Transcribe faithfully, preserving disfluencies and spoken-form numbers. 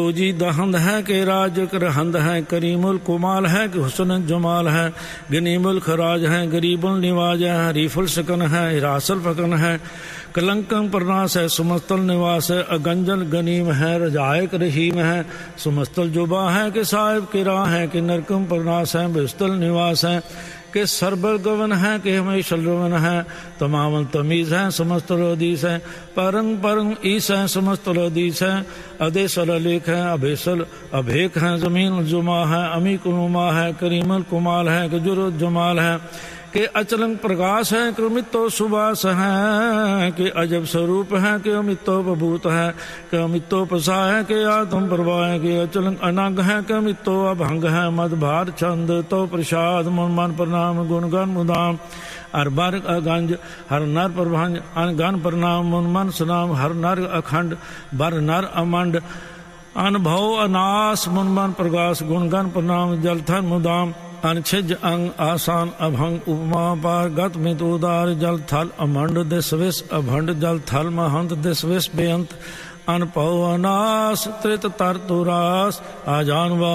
जी दहंद है कि राज करहंद है, करीमुल कुमाल है कि हुस्न जमाल है, गनीमुल खराज है, गरीबुल निवाज है, हरीफुल सकन है, हिरासल फकन है, कलंकम प्रनास है, सुमस्तल निवास है, अगंजल गनीम है, रजायक रहीम है, सुमस्तल जुबा है कि साहिब किरा है, कि नरकम प्रनास है, बेस्तल निवास है, कि सरबर गवन है, कि हमेशा रवन है, तमामल तमीज़ है, समस्त हदीस है, परंग परंग ईस है, समस्त हदीस है, अदेसल अलेख है, अभेसल अभेक है, ज़मीन जुमा है, अमी कुनुमा है, करीमल कुमाल है, कि जुरुद जमाल है, कि अचलंग प्रकाश है, कि अमितो सुबास है, कि अजब स्वरूप है, कि अमितो बभूत है, कि अमितो पसा है, कि आत्म प्रभा है, कि अचलंग अनंग है, कि अमितो अभंग है, मदभार छंद तो प्रसाद मन मन प्रणाम गुणगन मुदाम हर बर अगंज हर नर प्रभंज अनगन प्रणाम मुन मन सुनाम हर नर अखंड बर नर अमंड अनुभव अनास मुन मन प्रकाश गुणगन प्रणाम जलथन मुदाम अनछिज अंग आसान अभंग उपमा पार गत मित उदार जल थल अमंड दिस विस अभंड जल थल महंत दिस विस बेअंत अनपव अनास त्रित तर तुरास आजान